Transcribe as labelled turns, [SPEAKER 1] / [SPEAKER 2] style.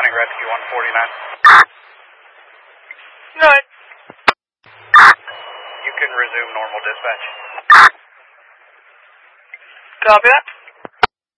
[SPEAKER 1] County Rescue 149.
[SPEAKER 2] Good.
[SPEAKER 1] You can resume normal dispatch.
[SPEAKER 2] Copy that.